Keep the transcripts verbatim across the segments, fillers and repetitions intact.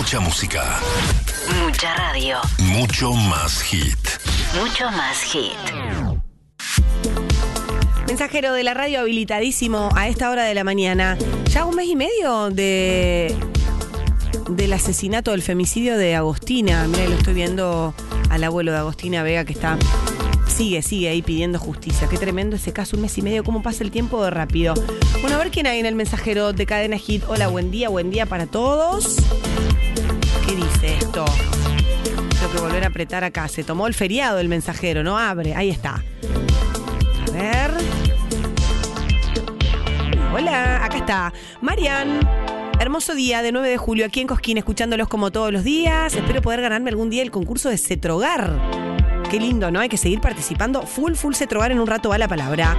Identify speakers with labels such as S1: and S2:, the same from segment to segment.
S1: Mucha música.
S2: Mucha radio.
S1: Mucho más hit.
S2: Mucho más hit.
S3: Mensajero de la radio habilitadísimo a esta hora de la mañana. Ya un mes y medio de del asesinato, del femicidio de Agostina. Mira, lo estoy viendo al abuelo de Agostina Vega que está... Sigue, sigue ahí pidiendo justicia. Qué tremendo ese caso, un mes y medio, cómo pasa el tiempo de rápido. Bueno, a ver quién hay en el mensajero de Cadena Hit. Hola, buen día, buen día para todos. ¿Qué dice esto? Tengo que volver a apretar acá. Se tomó el feriado el mensajero, no abre. Ahí está. A ver. Hola, acá está. Marian. Hermoso día de nueve de julio aquí en Cosquín, escuchándolos como todos los días. Espero poder ganarme algún día el concurso de Cetrogar. Qué lindo, ¿no? Hay que seguir participando. Full, full Cetrogar, en un rato va la palabra.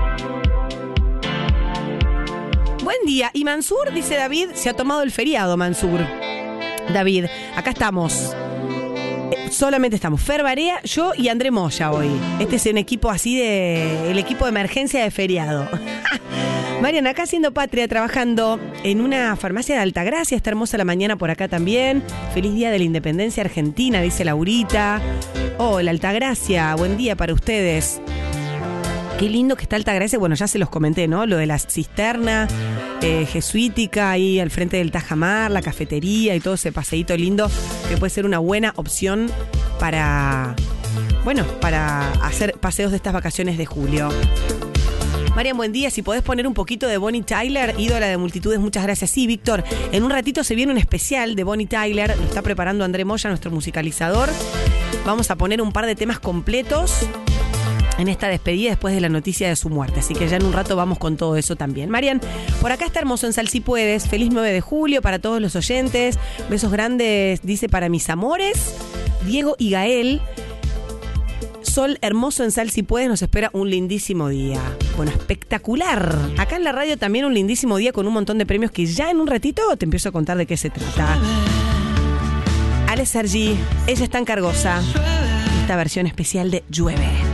S3: Buen día. Y Mansur, dice David, se ha tomado el feriado, Mansur. David, acá estamos. Eh, solamente estamos Fer Barea, yo y André Moya hoy. Este es un equipo así de... El equipo de emergencia de feriado. Mariana, acá haciendo patria, trabajando en una farmacia de Altagracia. Está hermosa la mañana por acá también. Feliz día de la independencia argentina, dice Laurita. Hola, Altagracia, buen día para ustedes. Qué lindo que está Altagracia. Bueno, ya se los comenté, ¿no? Lo de la cisterna eh, jesuítica ahí al frente del Tajamar, la cafetería y todo ese paseíto lindo que puede ser una buena opción para, bueno, para hacer paseos de estas vacaciones de julio. Marian, buen día. Si podés poner un poquito de Bonnie Tyler, ídola de multitudes, muchas gracias. Sí, Víctor, en un ratito se viene un especial de Bonnie Tyler. Lo está preparando André Moya, nuestro musicalizador. Vamos a poner un par de temas completos en esta despedida después de la noticia de su muerte. Así que ya en un rato vamos con todo eso también. Marian, por acá está hermoso en Sal Si Puedes. Feliz nueve de julio para todos los oyentes. Besos grandes, dice, para mis amores, Diego y Gael. Sol hermoso en Sal Si Puedes, nos espera un lindísimo día. Bueno, espectacular. Acá en la radio también un lindísimo día con un montón de premios que ya en un ratito te empiezo a contar de qué se trata. Ale Sergi, ella es tan cargosa. Esta versión especial de Llueve.